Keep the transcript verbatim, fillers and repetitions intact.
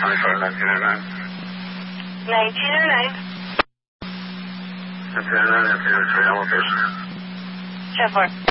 twenty-four, nineteen oh nine. nineteen oh nine. nineteen oh nine, nineteen oh three, on location. ten four.